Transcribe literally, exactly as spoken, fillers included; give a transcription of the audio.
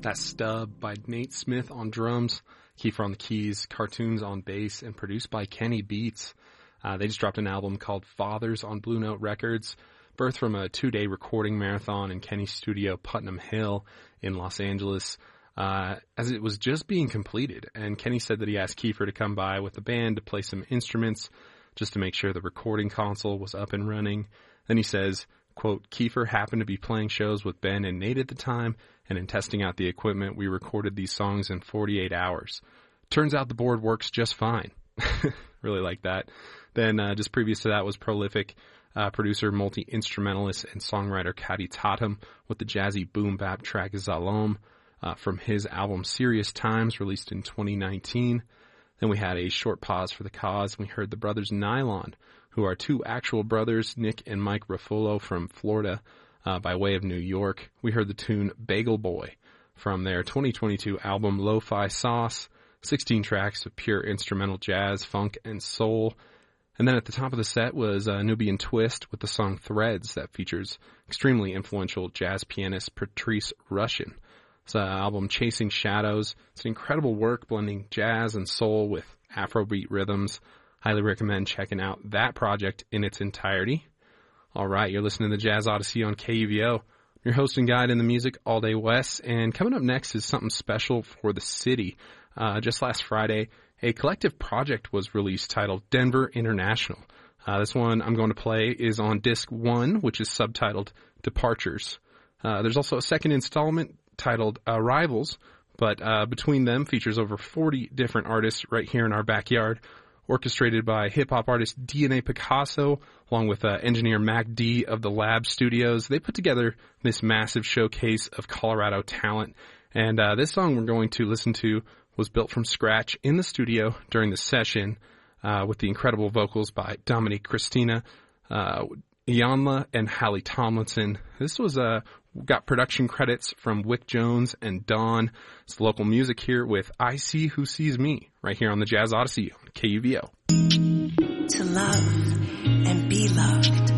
That Stub by Nate Smith on drums, Kiefer on the keys, Cartoons on bass, and produced by Kenny Beats. Uh, they just dropped an album called Fathers on Blue Note Records, birthed from a two-day recording marathon in Kenny's studio, Putnam Hill in Los Angeles, uh, as it was just being completed. And Kenny said that he asked Kiefer to come by with the band to play some instruments just to make sure the recording console was up and running. Then he says, quote, Kiefer happened to be playing shows with Ben and Nate at the time, and in testing out the equipment, we recorded these songs in forty-eight hours. Turns out the board works just fine. Really like that. Then uh, just previous to that was prolific uh, producer, multi-instrumentalist, and songwriter Kadi Tatum with the jazzy boom-bap track Zalom uh, from his album Serious Times, released in twenty nineteen. Then we had a short pause for the cause, and we heard the brothers Nylon, who are two actual brothers, Nick and Mike Ruffalo from Florida, uh, by way of New York. We heard the tune Bagel Boy from their twenty twenty-two album Lo-Fi Sauce, sixteen tracks of pure instrumental jazz, funk, and soul. And then at the top of the set was a Nubian Twist with the song Threads that features extremely influential jazz pianist Patrice Rushen. It's an album Chasing Shadows. It's an incredible work blending jazz and soul with Afrobeat rhythms. Highly recommend checking out that project in its entirety. All right, you're listening to the Jazz Odyssey on K U V O. Your host and guide in the music all day Wes. And coming up next is something special for the city. Uh, just last Friday, a collective project was released titled Denver International. Uh, this one I'm going to play is on disc one, which is subtitled Departures. Uh, there's also a second installment titled Arrivals, but uh, between them features over forty different artists right here in our backyard, orchestrated by hip-hop artist D N A Picasso, along with uh, engineer Mac D of the Lab Studios. They put together this massive showcase of Colorado talent, and uh, this song we're going to listen to was built from scratch in the studio during the session uh, with the incredible vocals by Dominique Christina, uh, Iyanla, and Hallie Tomlinson. This was uh, got production credits from Wick Jones and Dawn. It's local music here with I See Who Sees Me, right here on the Jazz Odyssey on K U V O. To love and be loved.